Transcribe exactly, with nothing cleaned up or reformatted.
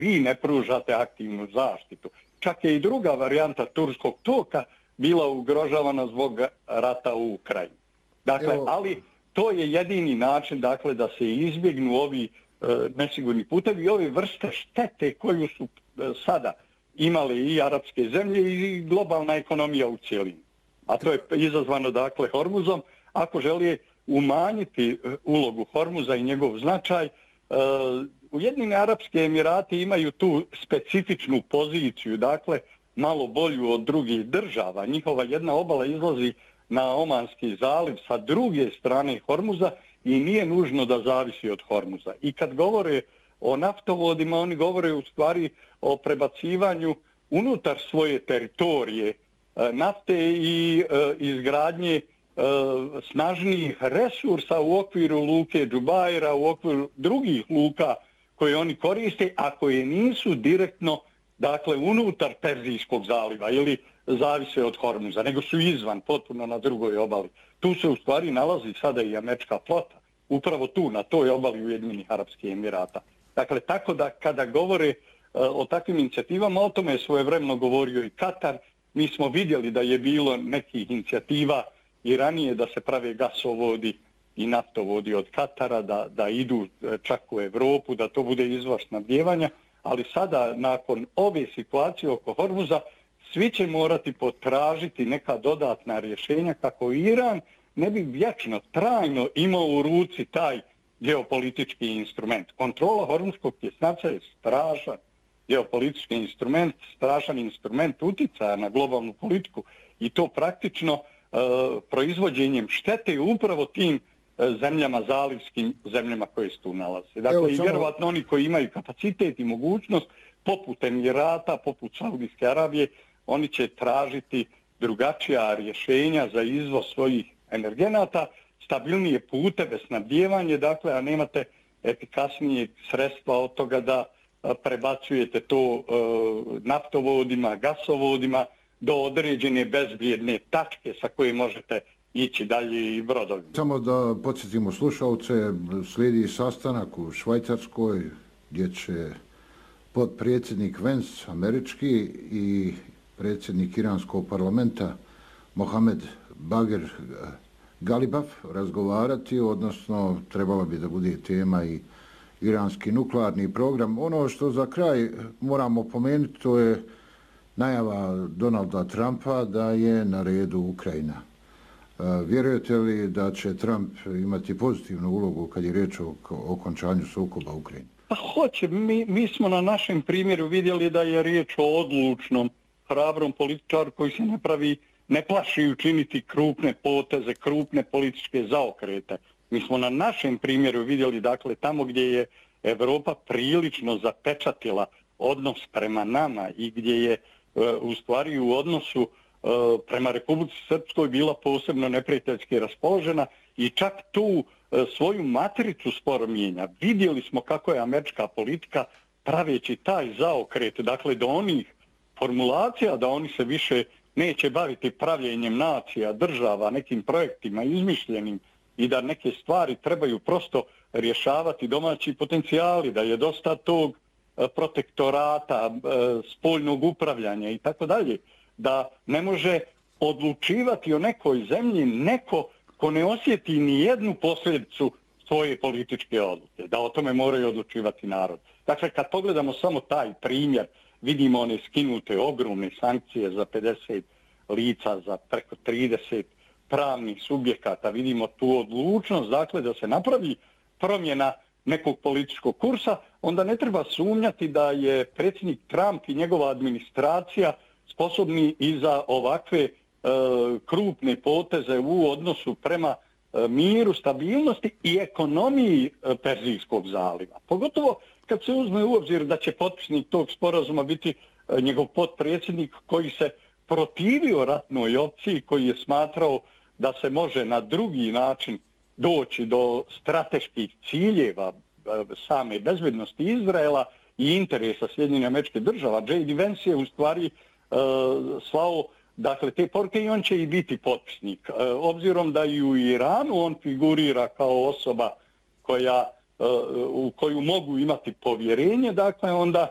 vi ne pružate aktivnu zaštitu. Čak je i druga varijanta turskog toka bila ugrožavana zbog rata u Ukrajini. Dakle, Evo. ali to je jedini način dakle, da se izbjegnu ovi e, nesigurni putevi i ove vrste štete koju su e, sada imale i arapske zemlje i globalna ekonomija u cijelini. A to je izazvano dakle Hormuzom. Ako želi umanjiti ulogu Hormuza i njegov značaj, uh, Ujedinjeni Arapski Emirati imaju tu specifičnu poziciju, dakle malo bolju od drugih država. Njihova jedna obala izlazi na Omanski zaliv sa druge strane Hormuza i nije nužno da zavisi od Hormuza. I kad govore o naftovodima, oni govore u stvari o prebacivanju unutar svoje teritorije nafte i uh, izgradnje uh, snažnijih resursa u okviru luke Džubajra, u okviru drugih luka koje oni koriste, a koje nisu direktno dakle, unutar Perzijskog zaliva ili zavise od Hormuza, nego su izvan, potpuno na drugoj obali. Tu se u stvari nalazi sada i američka flota, upravo tu, na toj obali Ujedinjenih Arapskih Emirata. Dakle, tako da kada govore uh, o takvim inicijativama, o tome je svojevremeno govorio i Katar. Mi smo vidjeli da je bilo nekih inicijativa i ranije da se prave gasovodi i naftovodi od Katara, da, da idu čak u Evropu, da to bude izvor snabdijevanja, ali sada nakon ove situacije oko Hormuza svi će morati potražiti neka dodatna rješenja kako Iran ne bi vječno, trajno imao u ruci taj geopolitički instrument. Kontrola Hormuzskog tjesnaca je strašan geopolitički instrument, strašan instrument uticaja na globalnu politiku i to praktično e, proizvođenjem štete upravo tim e, zemljama, zalivskim zemljama koje se tu nalaze. Dakle, Evo, i vjerovatno oni koji imaju kapacitet i mogućnost, poput Emirata, poput Saudijske Arabije, oni će tražiti drugačija rješenja za izvoz svojih energenata, stabilnije puteve, snabdijevanje, dakle, a nemate efikasnije sredstva od toga da prebacujete to uh, naftovodima, gasovodima do određene bezbjedne tačke sa koje možete ići dalje i brodovima. Samo da podsjetimo slušalce, slijedi sastanak u Švajcarskoj gdje će potpredsjednik Vance američki i predsjednik iranskog parlamenta Mohamed Bagher Galibaf razgovarati, odnosno trebala bi da bude tema i iranski nuklearni program. Ono što za kraj moramo pomenuti, to je najava Donalda Trumpa da je na redu Ukrajina. Vjerujete li da će Trump imati pozitivnu ulogu kad je riječ o okončanju sukoba u Ukrajini? Pa hoće. Mi, mi smo na našem primjeru vidjeli da je riječ o odlučnom, hrabrom političaru koji se ne pravi, ne plaši učiniti krupne poteze, krupne političke zaokrete. Mi smo na našem primjeru vidjeli, dakle, tamo gdje je Evropa prilično zapečatila odnos prema nama i gdje je u stvari u odnosu prema Republici Srpskoj bila posebno neprijateljski raspoložena i čak tu svoju matricu sporo mijenja. Vidjeli smo kako je američka politika praveći taj zaokret, dakle, do onih formulacija da oni se više neće baviti pravljenjem nacija, država, nekim projektima izmišljenim, i da neke stvari trebaju prosto rješavati domaći potencijali, da je dosta tog protektorata, spoljnog upravljanja i tako dalje, da ne može odlučivati o nekoj zemlji neko ko ne osjeti ni jednu posljedicu svoje političke odluke, da o tome moraju odlučivati narod. Dakle, kad pogledamo samo taj primjer, vidimo one skinute ogromne sankcije za pedeset lica, za preko trideset pravnih subjekata, vidimo tu odlučnost, dakle, da se napravi promjena nekog političkog kursa, onda ne treba sumnjati da je predsjednik Trump i njegova administracija sposobni i za ovakve e, krupne poteze u odnosu prema e, miru, stabilnosti i ekonomiji e, Perzijskog zaliva. Pogotovo kad se uzme u obzir da će potpisnik tog sporazuma biti e, njegov potpredsjednik koji se protivio ratnoj opciji, koji je smatrao da se može na drugi način doći do strateških ciljeva same bezbednosti Izraela i interesa Sjedinjenih Američkih Država. J D Vance je u stvari uh, slao dakle, te poruke i on će i biti potpisnik. Uh, obzirom da i u Iranu on figurira kao osoba koja, uh, u koju mogu imati povjerenje, dakle onda